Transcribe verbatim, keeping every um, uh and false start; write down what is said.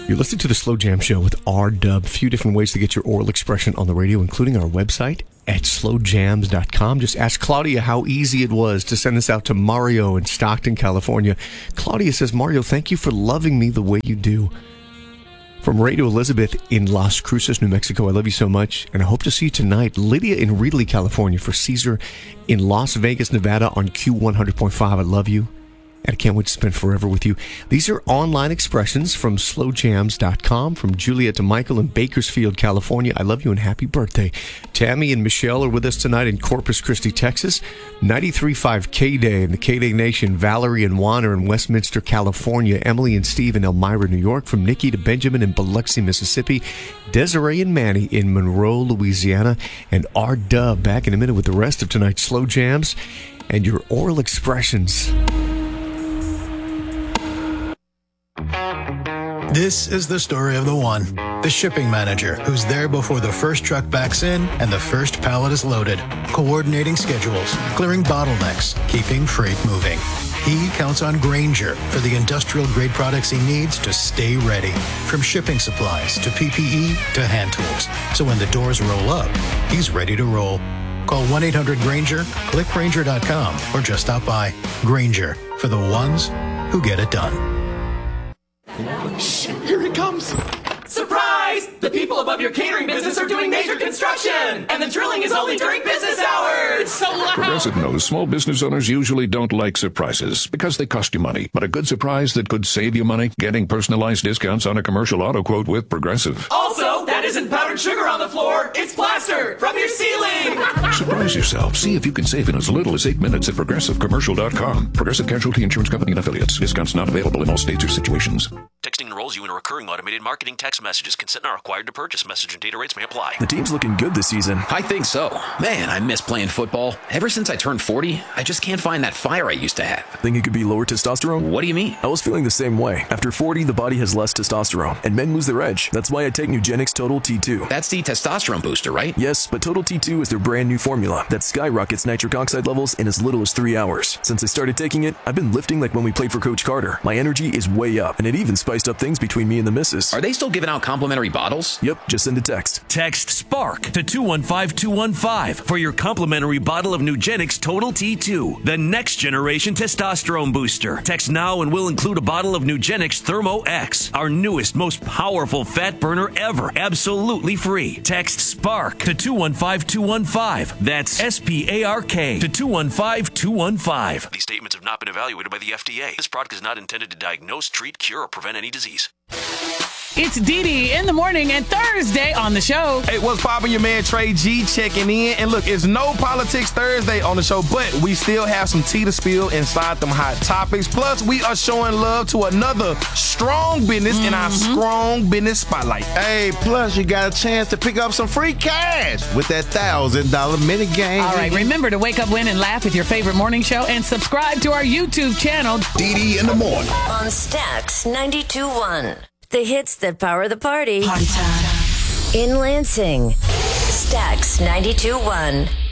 You're listening to the Slow Jam Show with R-Dub. A few different ways to get your oral expression on the radio, including our website at slow jams dot com. Just ask Claudia how easy it was to send this out to Mario in Stockton, California. Claudia says, Mario, thank you for loving me the way you do. From Ray to Elizabeth in Las Cruces, New Mexico, I love you so much, and I hope to see you tonight. Lydia in Reedley, California, for Caesar in Las Vegas, Nevada on Q one hundred point five. I love you, and I can't wait to spend forever with you. These are online expressions from slow jams dot com. From Juliet to Michael in Bakersfield, California, I love you and happy birthday. Tammy and Michelle are with us tonight in Corpus Christi, Texas. ninety-three point five K-Day in the K-Day Nation. Valerie and Juan are in Westminster, California. Emily and Steve in Elmira, New York. From Nikki to Benjamin in Biloxi, Mississippi. Desiree and Manny in Monroe, Louisiana. And R-Dub back in a minute with the rest of tonight's Slow Jams and your oral expressions. This is the story of the one, the shipping manager who's there before the first truck backs in and the first pallet is loaded, coordinating schedules, clearing bottlenecks, keeping freight moving. He counts on Grainger for the industrial-grade products he needs to stay ready, from shipping supplies to P P E to hand tools. So when the doors roll up, he's ready to roll. Call one eight hundred Grainger, click Grainger dot com, or just stop by. Grainger, for the ones who get it done. Shh, here it comes. Surprise! The people above your catering business are doing major construction, and the drilling is only during business hours. It's so loud. Progressive knows small business owners usually don't like surprises because they cost you money. But a good surprise that could save you money, getting personalized discounts on a commercial auto quote with Progressive. Also, that isn't powdered sugar on the floor. It's plaster from your ceiling. Surprise yourself. See if you can save in as little as eight minutes at progressive commercial dot com. Progressive Casualty Insurance Company and Affiliates. Discounts not available in all states or situations. Texting enrolls you in a recurring automated marketing text messages. Consent not required to purchase. Message and data rates may apply. The team's looking good this season. I think so. Man, I miss playing football. Ever since I turned forty, I just can't find that fire I used to have. Think it could be lower testosterone? What do you mean? I was feeling the same way. After forty, the body has less testosterone, and men lose their edge. That's why I take Nugenix Total T two. That's the testosterone booster, right? Yes, but Total T two is their brand new formula that skyrockets nitric oxide levels in as little as three hours. Since I started taking it, I've been lifting like when we played for Coach Carter. My energy is way up, and it even spiced up things between me and the missus. Are they still giving out complimentary bottles? Yep, just send a text. Text SPARK to two one five two one five for your complimentary bottle of Nugenix Total T two, the next generation testosterone booster. Text now and we'll include a bottle of Nugenix Thermo X, our newest, most powerful fat burner ever, absolutely free. Text SPARK to two one five two one five. That's S P A R K to two one five two one five. These statements have not been evaluated by the F D A. This product is not intended to diagnose, treat, cure, or prevent any disease. It's Dee Dee in the morning and Thursday on the show. Hey, what's poppin'? Your man Trey G checking in. And look, it's no politics Thursday on the show, but we still have some tea to spill inside them hot topics. Plus, we are showing love to another strong business mm-hmm. in our strong business spotlight. Hey, plus you got a chance to pick up some free cash with that one thousand dollars mini game. All right, remember to wake up, win, and laugh with your favorite morning show and subscribe to our YouTube channel. Dee Dee in the morning. On Stax ninety-two point one. The hits that power the party. Party time. In Lansing, Stax ninety-two point one.